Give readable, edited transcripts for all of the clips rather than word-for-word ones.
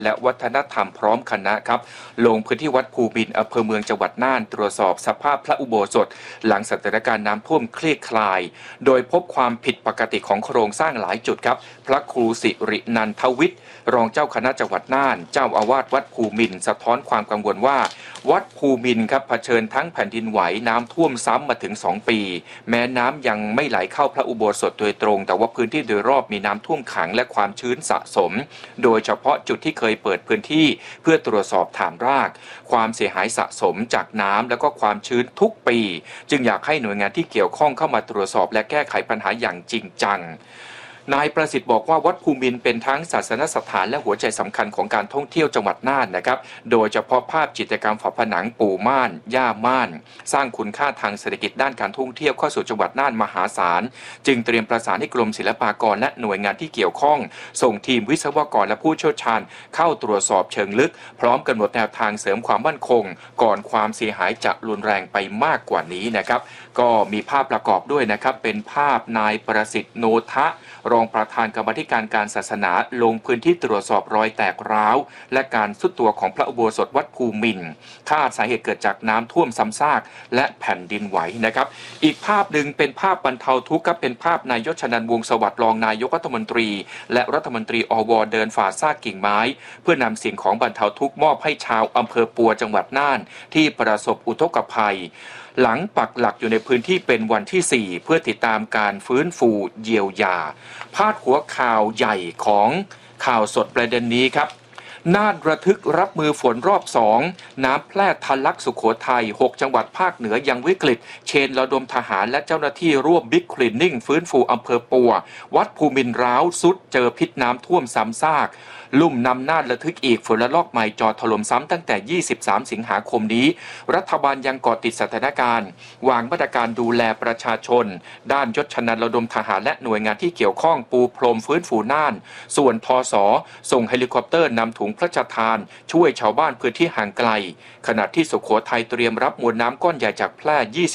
และวัฒนธรรมพร้อมคณะครับลงพื้นที่วัดภูมินทร์อำเภอเมืองจังหวัดน่านตรวจสอบสภาพพระอุโบสถหลังสถานการณ์น้ำท่วมคลี่คลายโดยพบความผิดปกติของโครงสร้างหลายจุดครับพระครูสิรินันทวิทย์รองเจ้าคณะจังหวัดน่านเจ้าอาวาสวัดภูมินทร์สะท้อนความกังวลว่าวัดภูมินทร์ครับเผชิญทั้งแผ่นดินไหวน้ำท่วมซ้ำมาถึง2 ปีแม้น้ำยังไม่ไหลเข้าพระอุโบสถโดยตรงแต่ว่าพื้นที่โดยรอบมีน้ำท่วมขังและความชื้นสะสมโดยเฉพาะจุดที่เคยเปิดพื้นที่เพื่อตรวจสอบฐานรากความเสียหายสะสมจากน้ำและก็ความชื้นทุกปีจึงอยากให้หน่วยงานที่เกี่ยวข้องเข้ามาตรวจสอบและแก้ไขปัญหาอย่างจริงจังนายประสิทธิ์บอกว่าวัดภูมินทร์เป็นทั้งศาสนสถานและหัวใจสำคัญของการท่องเที่ยวจังหวัดน่านนะครับโดยเฉพาะภาพจิตรกรรมฝาผนังปู่ม่านย่าม่านสร้างคุณค่าทางเศรษฐกิจด้านการท่องเที่ยวเข้าสู่จังหวัดน่านมหาศาลจึงเตรียมประสานให้กรมศิลปากรและหน่วยงานที่เกี่ยวข้องส่งทีมวิศวกรและผู้เชี่ยวชาญเข้าตรวจสอบเชิงลึกพร้อมกำหนดแนวทางเสริมความมั่นคงก่อนความเสียหายจะรุนแรงไปมากกว่านี้นะครับก็มีภาพประกอบด้วยนะครับเป็นภาพนายประสิทธิ์โนทะรองประธานกรรมธิการการศาสนาลงพื้นที่ตรวจสอบรอยแตกร้าวและการทรุดตัวของพระอุโบสถวัดภูมินทร์คาดสาเหตุเกิดจากน้ำท่วมซ้ำซากและแผ่นดินไหวนะครับอีกภาพหนึ่งเป็นภาพบรรเทาทุกข์ครับเป็นภาพนายยศชนันท์วงศ์สวัสดิ์รองนายกรัฐมนตรีและรัฐมนตรีอวเดินฝ่าซากกิ่งไม้เพื่อนำสิ่งของบรรเทาทุกข์มอบให้ชาวอำเภอปัวจังหวัดน่านที่ประสบอุทกภัยหลังปักหลักอยู่ในพื้นที่เป็นวันที่4เพื่อติดตามการฟื้นฟูเยียวยาพาดหัวข่าวใหญ่ของข่าวสดประเด็นนี้ครับน่านระทึกรับมือฝนรอบ2น้ำแพร่ทะลักสุโขทัย6จังหวัดภาคเหนือยังวิกฤตเชนระดมทหารและเจ้าหน้าที่ร่วมบิ๊กคลีนนิ่งฟื้นฟูอำเภอปัววัดภูมินทร์ร้าวสุดเจอพิษน้ำท่วมซ้ำซากลุ่มนำน่านระทึกอีกฝนระลอกใหม่จอถล่มซ้ำตั้งแต่23สิงหาคมนี้รัฐบาลยังเกาะติดสถานการณ์วางมาตรการดูแลประชาชนด้านยศชนันท์ระดมทหารและหน่วยงานที่เกี่ยวข้องปูพรมฟื้นฟูน่านส่วนทส.ส่งเฮลิคอปเตอร์นำถุงพระราชทานช่วยชาวบ้านพื้นที่ห่างไกลขณะที่สุโขทัยเตรียมรับมวลน้ำก้อนใหญ่จากแพร่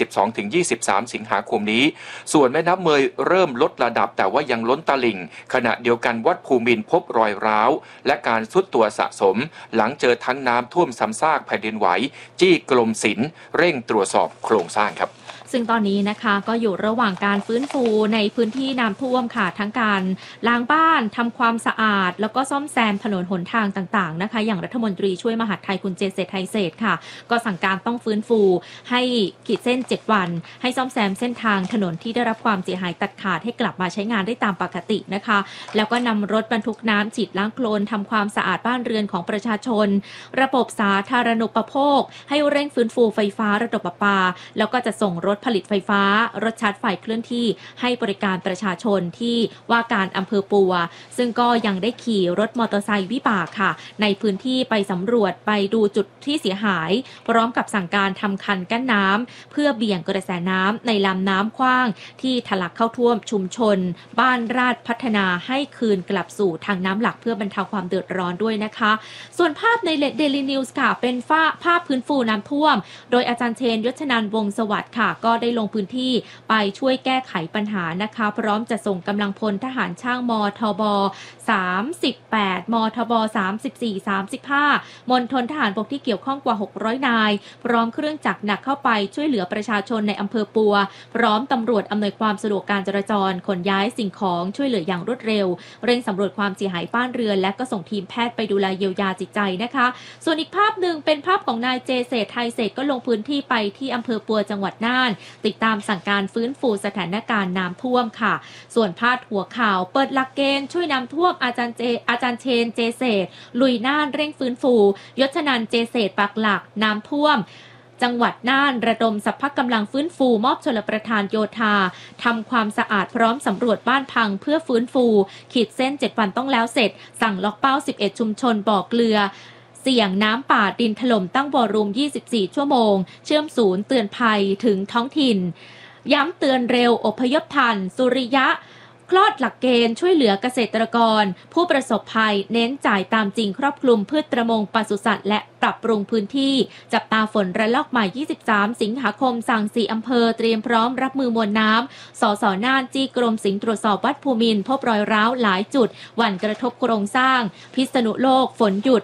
22-23 สิงหาคมนี้ส่วนแม่น้ำเมยเริ่มลดระดับแต่ว่ายังล้นตลิ่งขณะเดียวกันวัดภูมินทร์พบรอยร้าวและการทรุดตัวสะสมหลังเจอทั้งน้ำท่วมซ้ำซากแผ่นดินไหวจี้กรมศิลป์เร่งตรวจสอบโครงสร้างครับซึ่งตอนนี้นะคะก็อยู่ระหว่างการฟื้นฟูในพื้นที่น้ำท่วมค่ะทั้งการล้างบ้านทำความสะอาดแล้วก็ซ่อมแซมถนนหนทางต่างๆนะคะอย่างรัฐมนตรีช่วยมหาดไทยคุณเจษฎ์ไทยเศรษฐ์ค่ะก็สั่งการต้องฟื้นฟูให้ขีดเส้น7วันให้ซ่อมแซมเส้นทางถนนที่ได้รับความเสียหายตัดขาดให้กลับมาใช้งานได้ตามปกตินะคะแล้วก็นำรถบรรทุกน้ำฉีดล้างโคลนทำความสะอาดบ้านเรือนของประชาชนระบบสาธารณูปโภคให้เร่งฟื้นฟูไฟฟ้าระบบประปาแล้วก็จะส่งรถผลิตไฟฟ้ารถชาร์จไฟเคลื่อนที่ให้บริการประชาชนที่ว่าการอำเภอปัวซึ่งก็ยังได้ขี่รถมอเตอร์ไซค์วิบากค่ะในพื้นที่ไปสำรวจไปดูจุดที่เสียหายพร้อมกับสั่งการทำคันกั้นน้ำเพื่อเบี่ยงกระแสน้ำในลำน้ำกว้างที่ทะลักเข้าท่วมชุมชนบ้านราชพัฒนาให้คืนกลับสู่ทางน้ำหลักเพื่อบรรเทาความเดือดร้อนด้วยนะคะส่วนภาพในเดลินิวส์ค่ะเป็นภาพพื้นฟูน้ำท่วมโดยอาจารย์เชนยศชนันท์วงศ์สวัสดิ์ค่ะก็ได้ลงพื้นที่ไปช่วยแก้ไขปัญหานะคะพร้อมจะส่งกำลังพลทหารช่างมทบ38มทบ34 35มณฑลทหารบกที่เกี่ยวข้องกว่า600นายพร้อมเครื่องจักรหนักเข้าไปช่วยเหลือประชาชนในอำเภอปัวพร้อมตำรวจอำนวยความสะดวกการจราจรขนย้ายสิ่งของช่วยเหลืออย่างรวดเร็วเร่งสำรวจความเสียหายบ้านเรือนและก็ส่งทีมแพทย์ไปดูแลเยียวยาจิตใจนะคะส่วนอีกภาพหนึ่งเป็นภาพของนายเจเศรษฐ์ไทยเศรษฐ์ก็ลงพื้นที่ไปที่อำเภอปัวจังหวัดน่านติดตามสั่งการฟื้นฟูสถานการณ์น้ำท่วมค่ะส่วนพาดหัวข่าวเปิดหลักเกณฑ์ช่วยน้ำท่วมอาจารย์เชนเจเศรษฐ์ลุยน่านเร่งฟื้นฟูยศชนันท์เจเศรษฐ์ปักหลักน้ำท่วมจังหวัดน่านระดมสรรพกำลังฟื้นฟูมอบชลประทานโยธาทำความสะอาดพร้อมสำรวจบ้านพังเพื่อฟื้นฟูขีดเส้น7วันต้องแล้วเสร็จสั่งล็อกเป้า11ชุมชนบ่อเกลือเสี่ยงน้ำป่าดินถล่มตั้งวอรูม24ชั่วโมงเชื่อมศูนย์เตือนภัยถึงท้องถิ่นย้ำเตือนเร็วอพยพทันสุริยะคลอดหลักเกณฑ์ช่วยเหลือเกษตรกรผู้ประสบภัยเน้นจ่ายตามจริงครอบคลุมพืชประมงปศุสัตว์และปรับปรุงพื้นที่จับตาฝนระลอกใหม่23สิงหาคมสั่ง4อำเภอเตรียมพร้อมรับมือมวลน้ำสสน่านจี้กรมศิลป์ตรวจสอบวัดภูมินทร์พบรอยร้าวหลายจุดหวั่นกระทบโครงสร้างพิษณุโลกฝนหยุด